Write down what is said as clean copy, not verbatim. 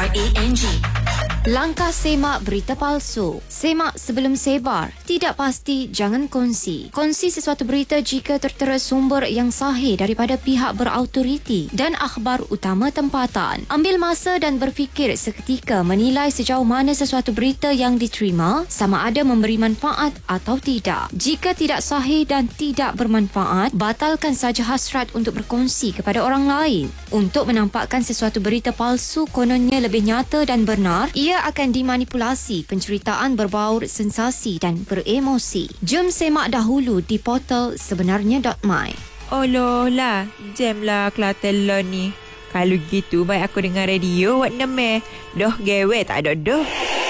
RANG. Langkah semak berita palsu. Semak sebelum sebar. Tidak pasti, jangan kongsi. Kongsi sesuatu berita jika tertera sumber yang sahih daripada pihak berautoriti dan akhbar utama tempatan. Ambil masa dan berfikir seketika menilai sejauh mana sesuatu berita yang diterima sama ada memberi manfaat atau tidak. Jika tidak sahih dan tidak bermanfaat, batalkan saja hasrat untuk berkongsi kepada orang lain. Untuk menampakkan sesuatu berita palsu kononnya lebih nyata dan benar, ia akan dimanipulasi penceritaan berbaur sensasi dan beremosi. Jom semak dahulu di portal sebenarnya.my. Oloh lah, jam lah Kelantan lo ni. Kalau gitu, baik aku dengar radio, wak nemeh. Doh gewe tak ada doh.